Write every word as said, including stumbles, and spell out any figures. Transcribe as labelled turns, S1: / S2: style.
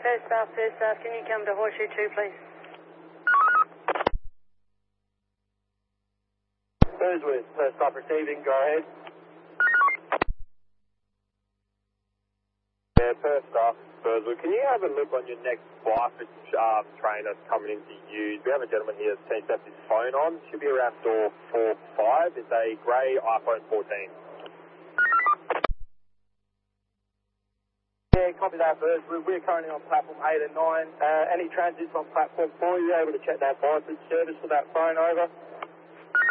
S1: First staff, first staff, can you come to Horseshoe two, please?
S2: Burswood, first staff receiving, go ahead.
S3: Yeah, first staff, Burswood. Can you have a look on your next bike um, train that's coming into use? We have a gentleman here that seems to have his phone on. Should be around door four five. It's a grey iPhone fourteen.
S2: Yeah, copy that, Burswood. We're currently on platform eight and nine. Uh, any transits on platform four, you're able to check that license service for that phone over.